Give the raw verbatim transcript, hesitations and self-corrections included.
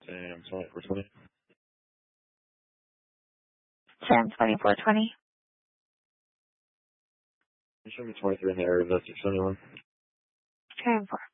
Sam twenty-four twenty. Sam twenty-four twenty. You show me twenty-three in the area of that six seventy-one. Sam four.